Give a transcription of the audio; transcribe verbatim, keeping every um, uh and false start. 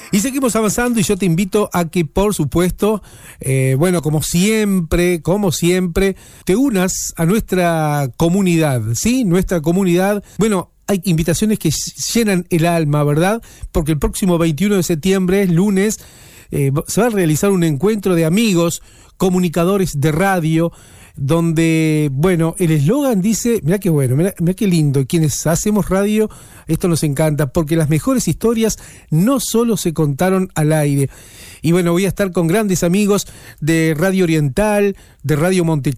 Y seguimos avanzando y yo te invito a que, por supuesto, eh, bueno, como siempre, como siempre, te unas a nuestra comunidad, ¿sí? Nuestra comunidad, bueno, hay invitaciones que llenan el alma, ¿verdad? Porque el próximo veintiuno de septiembre, lunes, eh, se va a realizar un encuentro de amigos, comunicadores de radio, donde, bueno, el eslogan dice, mirá qué bueno, mirá, mirá qué lindo, quienes hacemos radio, esto nos encanta, porque las mejores historias no solo se contaron al aire. Y bueno, voy a estar con grandes amigos de Radio Oriental, de Radio Monte